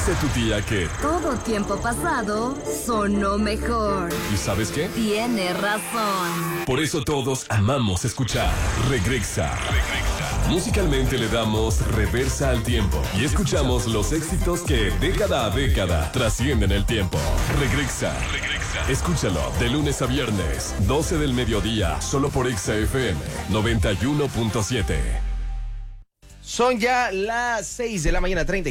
Dice tu tía que... todo tiempo pasado sonó mejor. ¿Y sabes qué? Tiene razón. Por eso todos amamos escuchar Regresa. Musicalmente le damos reversa al tiempo y escuchamos los éxitos que década a década trascienden el tiempo. Regresa. Escúchalo de lunes a viernes, 12 del mediodía, solo por Exa FM 91.7. Son ya las 6 de la mañana, 30.